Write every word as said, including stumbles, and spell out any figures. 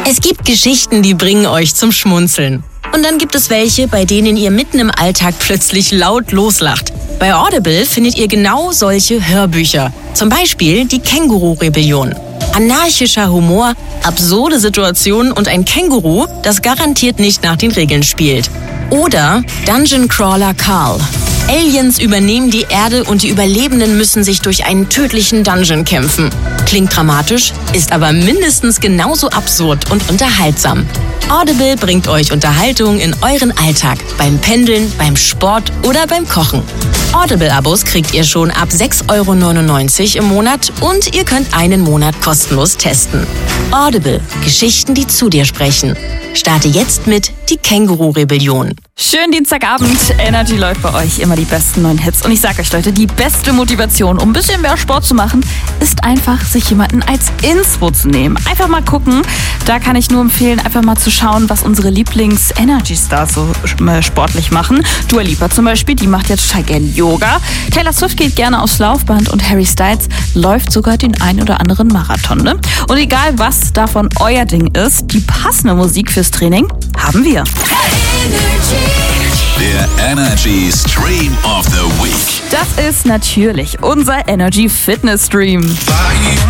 Es gibt Geschichten, die bringen euch zum Schmunzeln. Und dann gibt es welche, bei denen ihr mitten im Alltag plötzlich laut loslacht. Bei Audible findet ihr genau solche Hörbücher. Zum Beispiel die Känguru-Rebellion. Anarchischer Humor, absurde Situationen und ein Känguru, das garantiert nicht nach den Regeln spielt. Oder Dungeon Crawler Carl. Aliens übernehmen die Erde und die Überlebenden müssen sich durch einen tödlichen Dungeon kämpfen. Klingt dramatisch, ist aber mindestens genauso absurd und unterhaltsam. Audible bringt euch Unterhaltung in euren Alltag, beim Pendeln, beim Sport oder beim Kochen. Audible-Abos kriegt ihr schon ab sechs Euro neunundneunzig im Monat und ihr könnt einen Monat kostenlos testen. Audible. Geschichten, die zu dir sprechen. Starte jetzt mit die Känguru-Rebellion. Schönen Dienstagabend. Energy läuft bei euch immer die besten neuen Hits. Und ich sag euch, Leute, die beste Motivation, um ein bisschen mehr Sport zu machen, ist einfach, sich jemanden als Inspo zu nehmen. Einfach mal gucken. Da kann ich nur empfehlen, einfach mal zu schauen, was unsere Lieblings-Energy-Stars so sportlich machen. Dua Lipa zum Beispiel, die macht jetzt total gerne Yoga. Taylor Swift geht gerne aufs Laufband und Harry Styles läuft sogar den ein oder anderen Marathon. Ne? Und egal, was davon euer Ding ist, die passende Musik fürs Training haben wir. Der Energy Stream of the Week. Das ist natürlich unser Energy Fitness Stream.